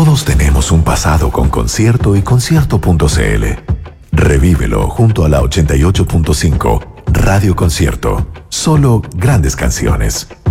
Todos tenemos un pasado con Concierto y Concierto.cl. Revívelo junto a la 88.5 Radio Concierto. Solo grandes canciones.